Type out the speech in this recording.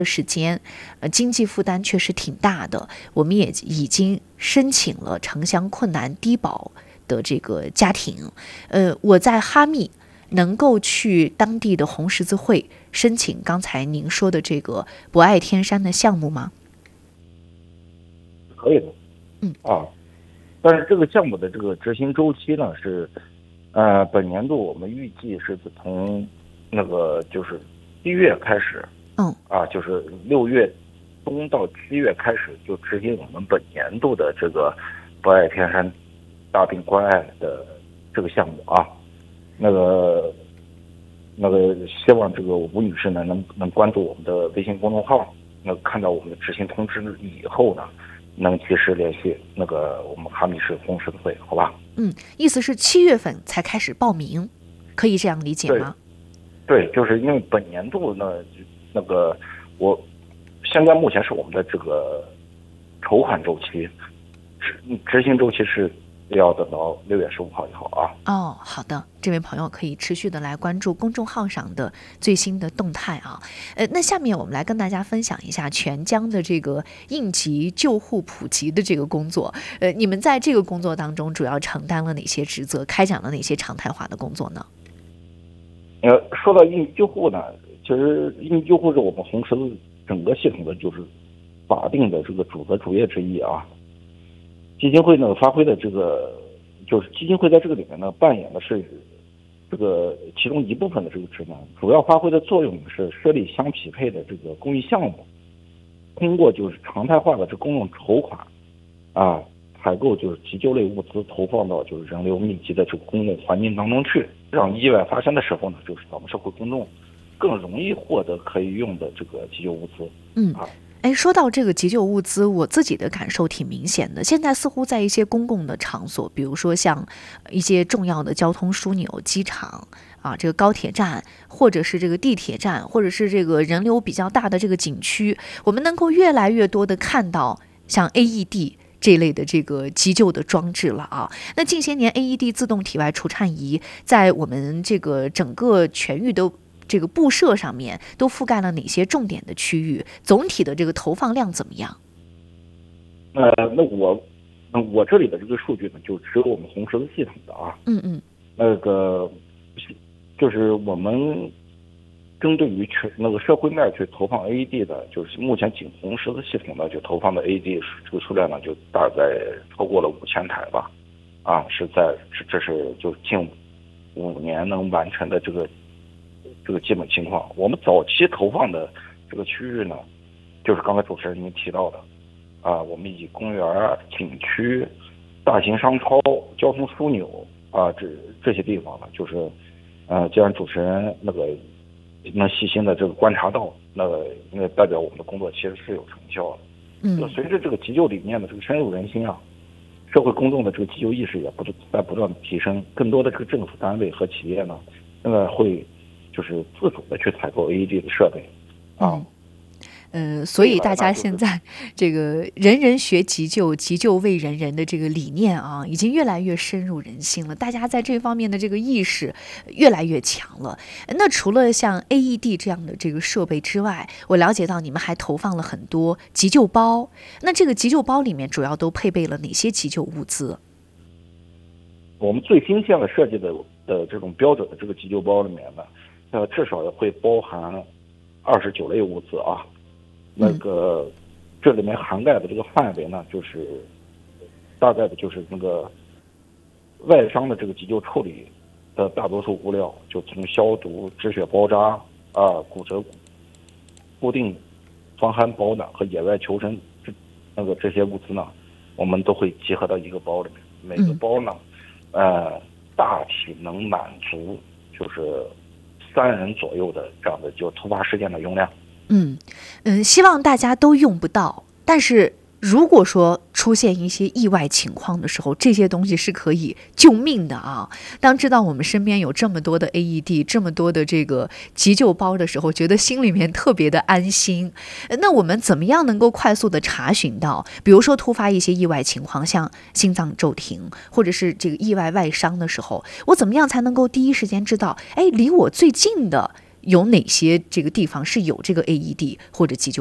的时间，经济负担确实挺大的。我们也已经申请了城乡困难低保的这个家庭。我在哈密能够去当地的红十字会申请刚才您说的这个博爱天山的项目吗？ 可以的。但是这个项目的这个执行周期呢是，本年度我们预计是从那个就是1月开始，就是6月中到7月开始就执行我们本年度的这个博爱天山大病关爱的这个项目啊。那个希望这个吴女士呢能关注我们的微信公众号，看到我们的执行通知以后呢，能及时联系那个我们哈密市红十字会，好吧？ 意思是7月份才开始报名，可以这样理解吗？ 对，就是因为本年度呢，我现在目前是我们的这个筹款周期，执行周期是要等到6月15号以后啊。 好的，这位朋友可以持续的来关注公众号上的最新的动态啊。那下面我们来跟大家分享一下全疆的这个应急救护普及的这个工作。你们在这个工作当中主要承担了哪些职责，开展了哪些常态化的工作呢？ 说到应急救护呢，其实应急救护是我们红十字整个系统的就是法定的这个主责主业之一啊。基金会呢发挥的这个就是基金会在这个里面呢扮演的是这个其中一部分的这个职能，主要发挥的作用是设立相匹配的这个公益项目，通过就是常态化的这公众筹款采购就是急救类物资，投放到就是人流密集的这个公共环境当中去，让意外发生的时候呢，就是咱们社会公众更容易获得可以用的这个急救物资。 说到这个急救物资，我自己的感受挺明显的。现在似乎在一些公共的场所，比如说像一些重要的交通枢纽、机场这个高铁站，或者是这个地铁站，或者是这个人流比较大的这个景区，我们能够越来越多的看到像 AED这类的这个急救的装置了啊。那近些年 AED 自动体外除颤仪在我们这个整个全域的这个布设上面都覆盖了哪些重点的区域？总体的这个投放量怎么样？ 那我这里的这个数据呢，就只有我们红十字系统的啊。就是我们针对于社会面去投放 AED 的，就是目前仅红十字系统呢就投放的 AED 这个数量呢，就大概超过了5000台吧。这是就近5年能完成的这个基本情况。我们早期投放的这个区域呢，就是刚才主持人您提到的我们以公园、景区、大型商超、交通枢纽这些地方呢，就是既然主持人能细心的这个观察到，那代表我们的工作其实是有成效的。随着这个急救理念的这个深入人心社会公众的这个急救意识也在不断的提升，更多的这个政府单位和企业呢，会就是自主的去采购 AED 的设备所以大家现在这个人人学急救，急救为人人的这个理念已经越来越深入人心了。大家在这方面的这个意识越来越强了。那除了像 AED 这样的这个设备之外，我了解到你们还投放了很多急救包。那这个急救包里面主要都配备了哪些急救物资？ 我们最新现在设计的这种标准的这个急救包里面呢，至少也会包含29类物资这里面涵盖的这个范围呢，就是大概的就是外伤的这个急救处理的大多数物料，就从消毒、止血包扎骨折固定、防寒保暖和野外求生这些物资呢，我们都会集合到一个包里面。每个包呢，大体能满足就是3人左右的这样的就突发事件的用量。 希望大家都用不到，但是如果说出现一些意外情况的时候，这些东西是可以救命的啊。当知道我们身边有这么多的 AED， 这么多的这个急救包的时候，觉得心里面特别的安心。那我们怎么样能够快速的查询到，比如说突发一些意外情况，像心脏骤停或者是这个意外外伤的时候，我怎么样才能够第一时间知道离我最近的有哪些这个地方是有这个 AED 或者急救